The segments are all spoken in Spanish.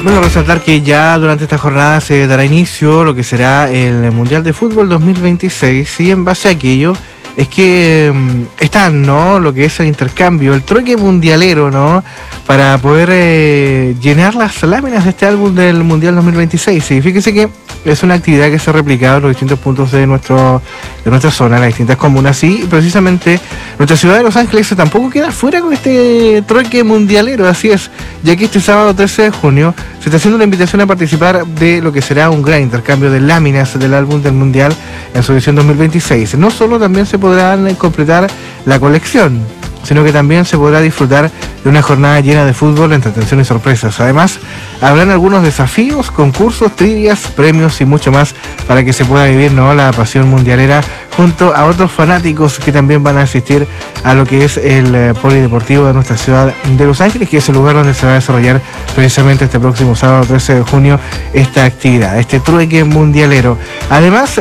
Bueno, resaltar que ya durante esta jornada se dará inicio lo que será el Mundial de Fútbol 2026 y en base a aquello es que están, ¿no? Lo que es el intercambio, el trueque mundialero, ¿no? Para poder llenar las láminas de este álbum del Mundial 2026. Y fíjese que es una actividad que se ha replicado en los distintos puntos de nuestra zona, las distintas comunas, y precisamente nuestra ciudad de Los Ángeles tampoco queda fuera con este trueque mundialero, así es, ya que este sábado 13 de junio se está haciendo una invitación a participar de lo que será un gran intercambio de láminas del álbum del Mundial en su edición 2026. No solo también se podrán completar la colección, sino que también se podrá disfrutar de una jornada llena de fútbol, entretención y sorpresas. Además, habrán algunos desafíos, concursos, trivias, premios y mucho más para que se pueda vivir, ¿no?, la pasión mundialera junto a otros fanáticos que también van a asistir a lo que es el polideportivo de nuestra ciudad de Los Ángeles, que es el lugar donde se va a desarrollar precisamente este próximo sábado 13 de junio esta actividad, este trueque mundialero. Además,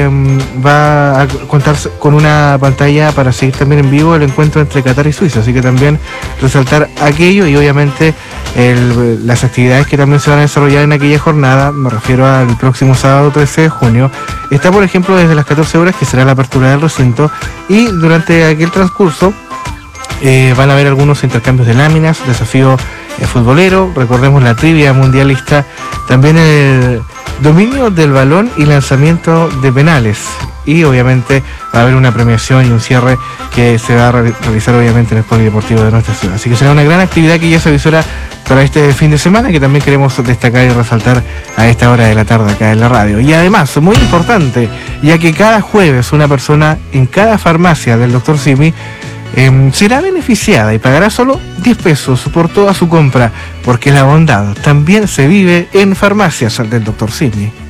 va a contar con una pantalla para seguir también en vivo el encuentro entre Qatar y Suiza, así que también resaltar aquello y obviamente las actividades que también se van a desarrollar en aquella jornada. Me refiero al próximo sábado 13 de junio. Está, por ejemplo, desde las 14 horas, que será la apertura del recinto, y durante aquel transcurso van a haber algunos intercambios de láminas, desafío futbolero, recordemos la trivia mundialista, también el dominio del balón y lanzamiento de penales, y obviamente va a haber una premiación y un cierre que se va a realizar obviamente en el polideportivo de nuestra ciudad. Así que será una gran actividad que ya se avisora para este fin de semana, que también queremos destacar y resaltar a esta hora de la tarde acá en la radio. Y además, muy importante, ya que cada jueves una persona en cada farmacia del Dr. Simi será beneficiada y pagará solo 10 pesos por toda su compra, porque la bondad también se vive en farmacias del Dr. Simi.